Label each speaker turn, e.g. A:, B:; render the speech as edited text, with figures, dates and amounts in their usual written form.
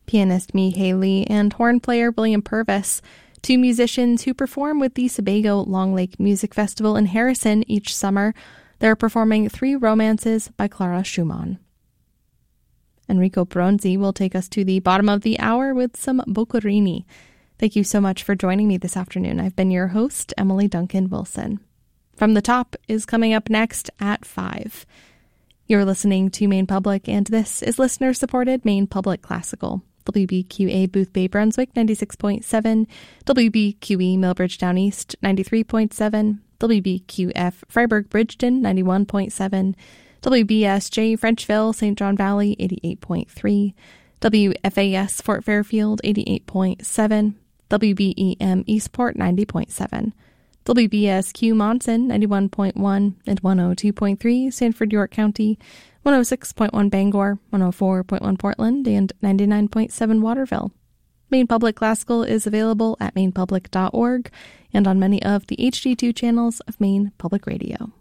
A: pianist Mee Haley and horn player William Purvis, two musicians who perform with the Sebago Long Lake Music Festival in Harrison each summer. They're performing Three Romances by Clara Schumann. Enrico Bronzi will take us to the bottom of the hour with some Boccherini. Thank you so much for joining me this afternoon. I've been your host, Emily Duncan Wilson. From the Top is coming up next at 5. You're listening to Maine Public, and this is listener-supported Maine Public Classical. WBQA Boothbay Brunswick 96.7, WBQE Millbridge Down East 93.7, WBQF Freiburg Bridgeton 91.7, WBSJ Frenchville St. John Valley 88.3, WFAS Fort Fairfield 88.7, WBEM Eastport 90.7, WBSQ Monson 91.1 and 102.3 Sanford York County, 106.1 Bangor, 104.1 Portland, and 99.7 Waterville. Maine Public Classical is available at mainepublic.org and on many of the HD2 channels of Maine Public Radio.